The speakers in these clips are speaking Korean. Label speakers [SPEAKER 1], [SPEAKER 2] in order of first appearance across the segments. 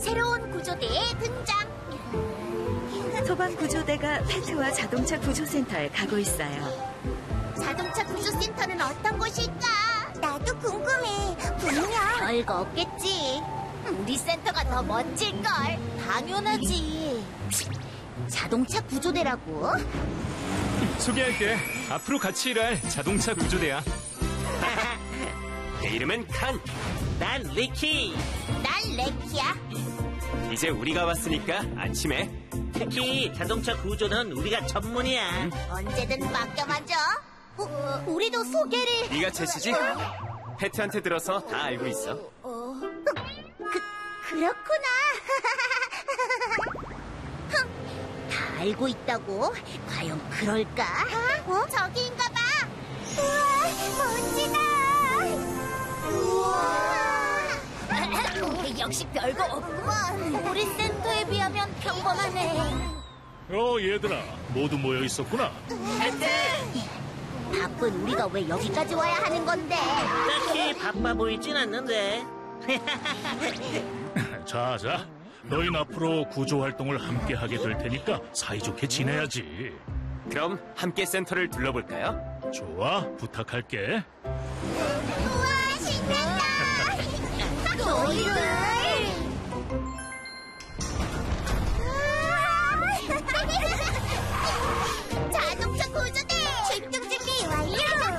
[SPEAKER 1] 새로운 구조대의 등장.
[SPEAKER 2] 소방 구조대가 페트와 자동차 구조센터에 가고 있어요.
[SPEAKER 1] 자동차 구조센터는 어떤 곳일까? 나도 궁금해. 분명 별거 없겠지. 우리 센터가 더 멋질걸. 당연하지. 자동차 구조대라고?
[SPEAKER 3] 소개할게. 앞으로 같이 일할 자동차 구조대야.
[SPEAKER 4] 내 이름은 칸.
[SPEAKER 5] 난 리키.
[SPEAKER 1] 난 레키야.
[SPEAKER 4] 이제 우리가 왔으니까 안심해.
[SPEAKER 5] 특히 자동차 구조는 우리가 전문이야.
[SPEAKER 1] 언제든 맡겨봐줘. 우리도 소개를.
[SPEAKER 4] 네가 제시지? 페트한테 들어서 다 알고 있어.
[SPEAKER 1] 그렇구나. 다 알고 있다고? 과연 그럴까? 저기인가 봐. 우와, 멋지다. 우와. 역시 별거 없구만. 우리 센터에 비하면 평범하네.
[SPEAKER 6] 얘들아, 모두 모여 있었구나.
[SPEAKER 1] 바쁜 우리가 왜 여기까지 와야 하는 건데?
[SPEAKER 5] 딱히 바빠 보이진 않는데.
[SPEAKER 6] 자, 너희는 앞으로 구조 활동을 함께 하게 될 테니까 사이좋게 지내야지.
[SPEAKER 4] 그럼 함께 센터를 둘러볼까요?
[SPEAKER 6] 좋아, 부탁할게.
[SPEAKER 1] 우와, 신난다. 너희를. 자동차 구조대 출동 준비 완료.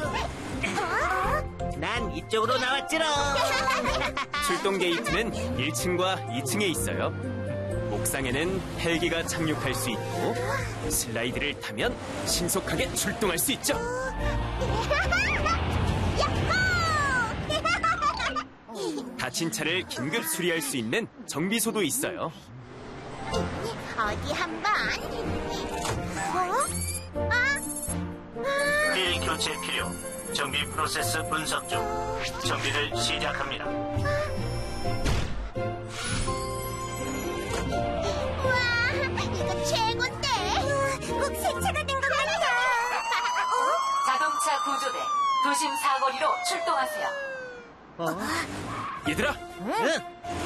[SPEAKER 5] 난 이쪽으로 나왔지롱.
[SPEAKER 4] 출동 게이트는 1층과 2층에 있어요. 옥상에는 헬기가 착륙할 수 있고 슬라이드를 타면 신속하게 출동할 수 있죠. 다친 차를 긴급 수리할 수 있는 정비소도 있어요.
[SPEAKER 1] 어디 한번.
[SPEAKER 7] 휠 교체 필요. 정비 프로세스 분석 중. 정비를 시작합니다.
[SPEAKER 1] 우와, 이거 최고인데. 꼭 생차가 된 것 같아.
[SPEAKER 8] 자동차 구조대 도심 사거리로 출동하세요.
[SPEAKER 4] 얘들아,
[SPEAKER 5] 응.